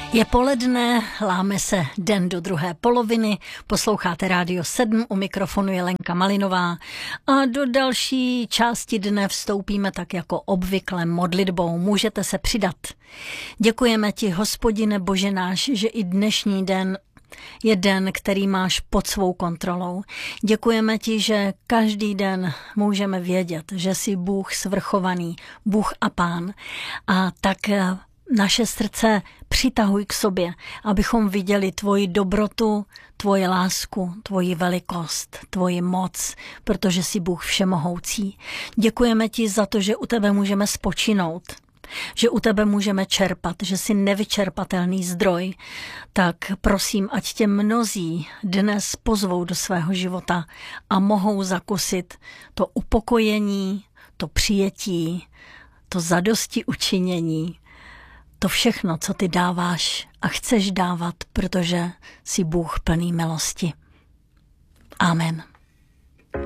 Je poledne, láme se den do druhé poloviny, posloucháte Rádio 7, u mikrofonu je Lenka Malinová a do další části dne vstoupíme tak jako obvykle modlitbou. Můžete se přidat. Děkujeme ti, Hospodine Bože náš, že i dnešní den je den, který máš pod svou kontrolou. Děkujeme ti, že každý den můžeme vědět, že jsi Bůh svrchovaný, Bůh a Pán. A tak naše srdce přitahuj k sobě, abychom viděli tvoji dobrotu, tvoji lásku, tvoji velikost, tvoji moc, protože jsi Bůh všemohoucí. Děkujeme ti za to, že u tebe můžeme spočinout, že u tebe můžeme čerpat, že jsi nevyčerpatelný zdroj, tak prosím, ať tě mnozí dnes pozvou do svého života a mohou zakusit to upokojení, to přijetí, to zadosti učinění, to všechno, co ty dáváš a chceš dávat, protože jsi Bůh plný milosti. Amen.